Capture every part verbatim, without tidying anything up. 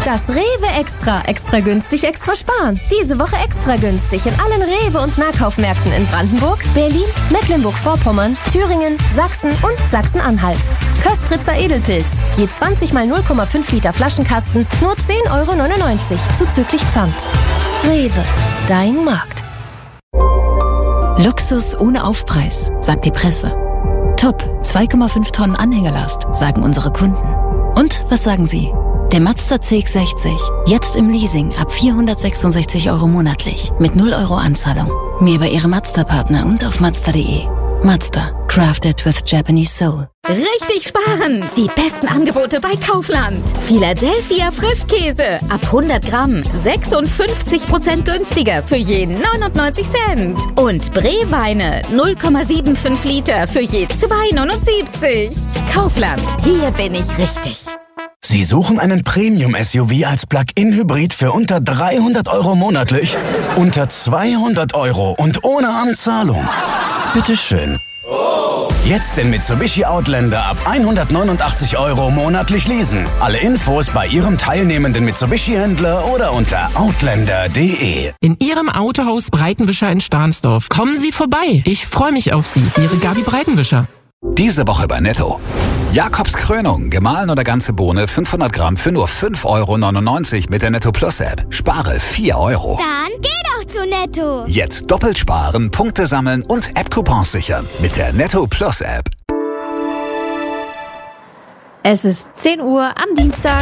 Das Rewe Extra. Extra günstig, extra sparen. Diese Woche extra günstig in allen Rewe- und Nahkaufmärkten in Brandenburg, Berlin, Mecklenburg-Vorpommern, Thüringen, Sachsen und Sachsen-Anhalt. Köstritzer Edelpilz. Je zwanzig mal null Komma fünf Liter Flaschenkasten nur zehn Euro neunundneunzig zuzüglich Pfand. Rewe. Dein Markt. Luxus ohne Aufpreis, sagt die Presse. Top, zwei Komma fünf Tonnen Anhängerlast, sagen unsere Kunden. Und was sagen Sie? Der Mazda C X sechzig, jetzt im Leasing ab vierhundertsechsundsechzig Euro monatlich, mit null Euro Anzahlung. Mehr bei Ihrem Mazda-Partner und auf Mazda punkt de. Mazda, crafted with Japanese soul. Richtig sparen! Die besten Angebote bei Kaufland. Philadelphia Frischkäse ab hundert Gramm sechsundfünfzig Prozent günstiger für je neunundneunzig Cent. Und Bree-Weine null Komma fünfundsiebzig Liter für je zwei neunundsiebzig. Kaufland, hier bin ich richtig. Sie suchen einen Premium-S U V als Plug-in-Hybrid für unter dreihundert Euro monatlich? Unter zweihundert Euro und ohne Anzahlung? Bitteschön. Jetzt den Mitsubishi Outlander ab hundertneunundachtzig Euro monatlich leasen. Alle Infos bei Ihrem teilnehmenden Mitsubishi-Händler oder unter outlander punkt de. In Ihrem Autohaus Breitenwischer in Stahnsdorf. Kommen Sie vorbei. Ich freue mich auf Sie. Ihre Gabi Breitenwischer. Diese Woche bei Netto. Jakobs Krönung, gemahlen oder ganze Bohne, fünfhundert Gramm für nur fünf Euro neunundneunzig mit der Netto Plus App. Spare vier Euro. Dann geh doch zu Netto. Jetzt doppelt sparen, Punkte sammeln und App-Coupons sichern mit der Netto Plus App. Es ist zehn Uhr am Dienstag.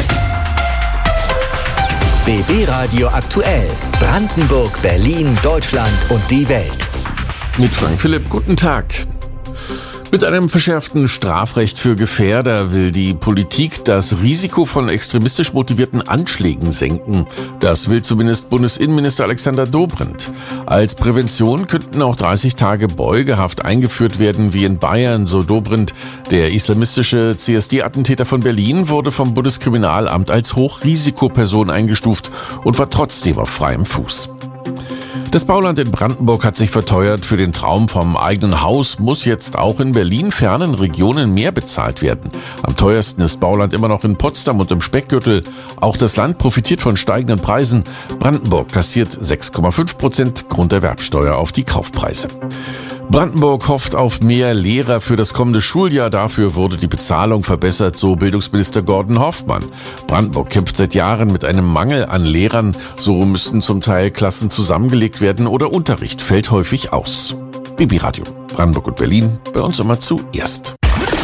B B Radio aktuell. Brandenburg, Berlin, Deutschland und die Welt. Mit Frank Philipp, guten Tag. Mit einem verschärften Strafrecht für Gefährder will die Politik das Risiko von extremistisch motivierten Anschlägen senken. Das will zumindest Bundesinnenminister Alexander Dobrindt. Als Prävention könnten auch dreißig Tage Beugehaft eingeführt werden, wie in Bayern, so Dobrindt. Der islamistische C S D-Attentäter von Berlin wurde vom Bundeskriminalamt als Hochrisikoperson eingestuft und war trotzdem auf freiem Fuß. Das Bauland in Brandenburg hat sich verteuert. Für den Traum vom eigenen Haus muss jetzt auch in Berlin-fernen Regionen mehr bezahlt werden. Am teuersten ist Bauland immer noch in Potsdam und im Speckgürtel. Auch das Land profitiert von steigenden Preisen. Brandenburg kassiert sechs Komma fünf Prozent Grunderwerbsteuer auf die Kaufpreise. Brandenburg hofft auf mehr Lehrer für das kommende Schuljahr. Dafür wurde die Bezahlung verbessert, so Bildungsminister Gordon Hoffmann. Brandenburg kämpft seit Jahren mit einem Mangel an Lehrern. So müssten zum Teil Klassen zusammengelegt werden oder Unterricht fällt häufig aus. B B Radio, Brandenburg und Berlin, bei uns immer zuerst.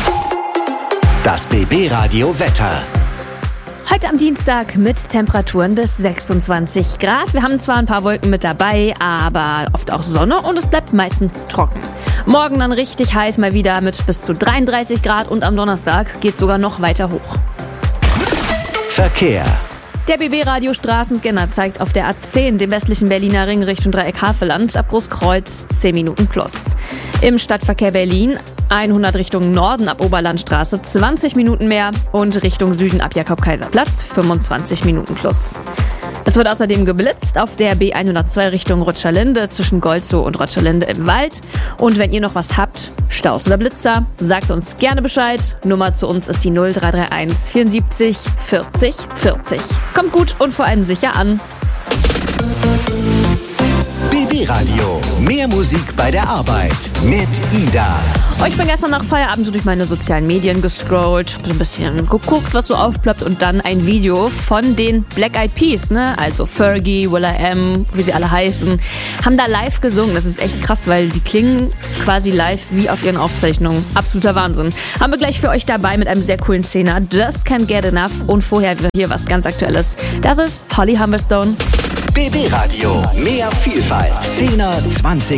Das B B Radio Wetter. Heute am Dienstag mit Temperaturen bis sechsundzwanzig Grad. Wir haben zwar ein paar Wolken mit dabei, aber oft auch Sonne und es bleibt meistens trocken. Morgen dann richtig heiß mal wieder mit bis zu dreiunddreißig Grad und am Donnerstag geht sogar noch weiter hoch. Verkehr. Der B B-Radio Straßenscanner zeigt auf der A zehn, dem westlichen Berliner Ring Richtung Dreieck Havelland, ab Großkreuz zehn Minuten plus. Im Stadtverkehr Berlin hundert Richtung Norden ab Oberlandstraße zwanzig Minuten mehr und Richtung Süden ab Jakob-Kaiser-Platz fünfundzwanzig Minuten plus. Es wird außerdem geblitzt auf der B hundertzwei Richtung Rötscherlinde zwischen Golzow und Rötscherlinde im Wald. Und wenn ihr noch was habt, Staus oder Blitzer, sagt uns gerne Bescheid. Nummer zu uns ist die null drei drei eins vierundsiebzig vierzig vierzig. Kommt gut und vor allem sicher an. B B Radio. Mehr Musik bei der Arbeit mit Ida. Oh, ich bin gestern nach Feierabend so durch meine sozialen Medien gescrollt, so ein bisschen geguckt, was so aufploppt und dann ein Video von den Black Eyed Peas, ne? Also Fergie, will.i.am, wie sie alle heißen, haben da live gesungen. Das ist echt krass, weil die klingen quasi live wie auf ihren Aufzeichnungen. Absoluter Wahnsinn. Haben wir gleich für euch dabei mit einem sehr coolen Zehner. Just Can't Get Enough und vorher hier was ganz Aktuelles. Das ist Holly Humberstone. B B Radio. Mehr Vielfalt. Zehner, zwanzig